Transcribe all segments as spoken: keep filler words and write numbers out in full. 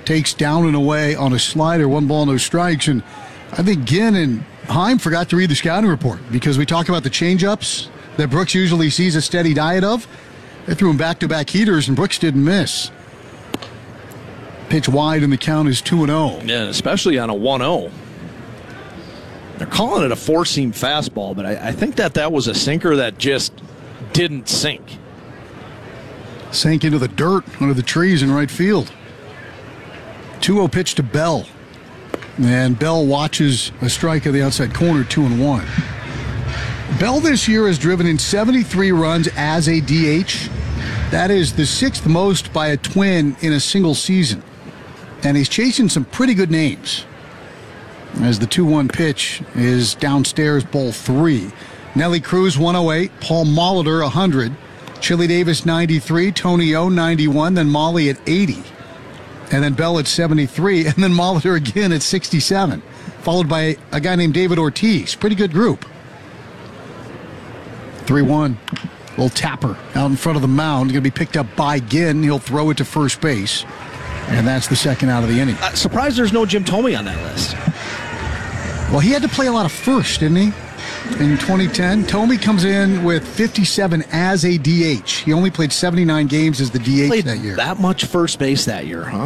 takes down and away on a slider, one ball, no strikes. And I think Ginn and Heim forgot to read the scouting report because we talk about the changeups that Brooks usually sees a steady diet of. They threw him back-to-back heaters, and Brooks didn't miss. Pitch wide, and the count is two and oh. Yeah, especially on a one oh. They're calling it a four-seam fastball, but I, I think that that was a sinker that just didn't sink. Sank into the dirt under the trees in right field. two oh pitch to Bell. And Bell watches a strike of the outside corner, two and one. Bell this year has driven in seventy-three runs as a D H. That is the sixth most by a Twin in a single season. And he's chasing some pretty good names. As the two one pitch is downstairs, ball three. Nelly Cruz, one oh eight. Paul Molitor, one hundred. Chili Davis, ninety-three. Tony O, ninety-one. Then Molly at eighty. And then Bell at seventy-three. And then Molitor again at sixty-seven. Followed by a guy named David Ortiz. Pretty good group. three one. Little tapper out in front of the mound. Going to be picked up by Ginn. He'll throw it to first base. And that's the second out of the inning. Uh, surprised there's no Jim Thome on that list. Well, he had to play a lot of first, didn't he? In twenty ten, Thome comes in with fifty-seven as a D H. He only played seventy-nine games as the D H Played that year. That much first base that year, huh?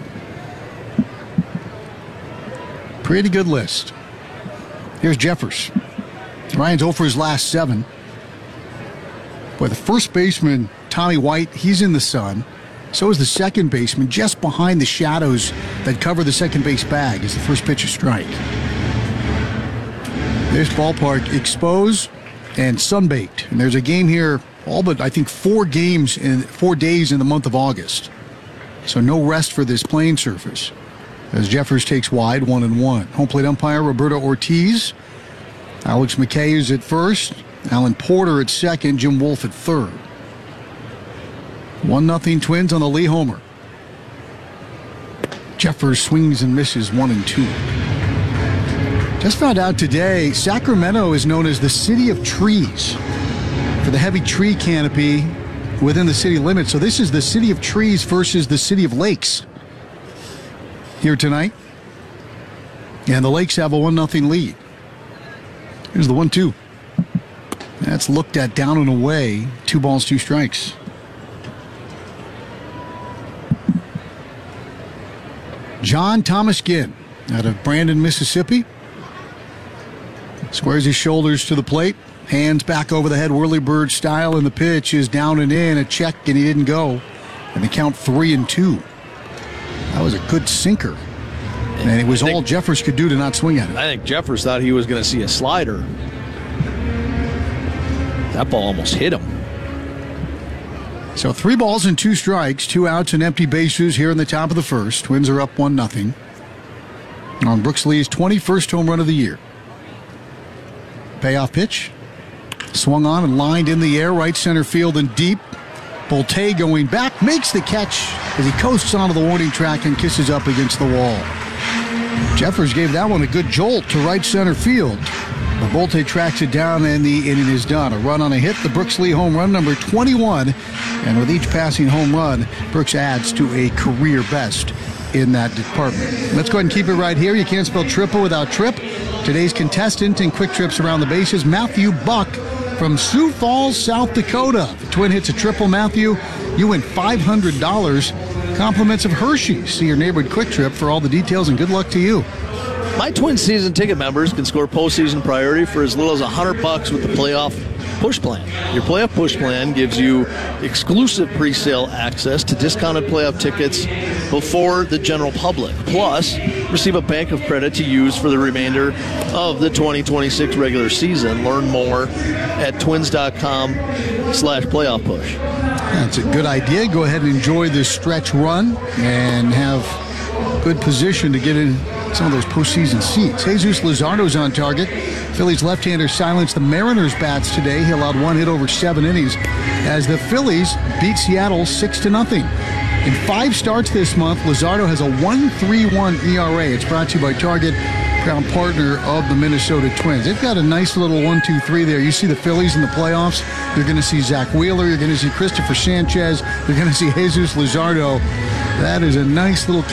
Pretty good list. Here's Jeffers. Ryan's oh for his last seven. Boy, the first baseman, Tommy White, he's in the sun. So is the second baseman, just behind the shadows that cover the second base bag as the first pitch is strike. This ballpark exposed and sunbaked. And there's a game here, all but I think four games in four days in the month of August. So no rest for this playing surface. As Jeffers takes wide, one and one. Home plate umpire Roberto Ortiz. Alex McKay is at first. Alan Porter at second. Jim Wolf at third. One nothing Twins on the Lee homer. Jeffers swings and misses one and two. Just found out today, Sacramento is known as the City of Trees for the heavy tree canopy within the city limits. So this is the City of Trees versus the City of Lakes here tonight. And the Lakes have a one nothing lead. Here's the one two. That's looked at down and away. Two balls, two strikes. John Thomas Ginn out of Brandon, Mississippi. Squares his shoulders to the plate. Hands back over the head, whirlybird style, and the pitch is down and in. A check, and he didn't go. And the count three and two. That was a good sinker. And it was think, all Jeffers could do to not swing at it. I think Jeffers thought he was going to see a slider. That ball almost hit him. So three balls and two strikes, two outs and empty bases here in the top of the first. Twins are up one nothing on Brooks Lee's twenty-first home run of the year. Payoff pitch. Swung on and lined in the air, right center field and deep. Bolte going back, makes the catch as he coasts onto the warning track and kisses up against the wall. Jeffers gave that one a good jolt to right center field. But Bolte tracks it down and the inning is done. A run on a hit, the Brooks Lee home run number twenty-one. And with each passing home run, Brooks adds to a career best in that department. Let's go ahead and keep it right here. You can't spell triple without Trip. Today's contestant in Quick Trips Around the Bases, Matthew Buck from Sioux Falls, South Dakota. If the Twin hits a triple, Matthew, you win five hundred dollars. Compliments of Hershey's. See your neighborhood Quick Trip for all the details, and good luck to you. My Twin season ticket members can score postseason priority for as little as one hundred bucks with the playoff push plan. Your playoff push plan gives you exclusive pre-sale access to discounted playoff tickets before the general public. Plus, receive a bank of credit to use for the remainder of the twenty twenty-six regular season. Learn more at twins.com slash playoff push. That's a good idea. Go ahead and enjoy this stretch run and have good position to get in some of those postseason seats. Jesus Luzardo's on target. Phillies left-hander silenced the Mariners' bats today. He allowed one hit over seven innings as the Phillies beat Seattle six to nothing. In five starts this month, Luzardo has a one point three one E R A. It's brought to you by Target, proud partner of the Minnesota Twins. They've got a nice little one two three there. You see the Phillies in the playoffs. You're going to see Zach Wheeler. You're going to see Christopher Sanchez. You're going to see Jesus Luzardo. That is a nice little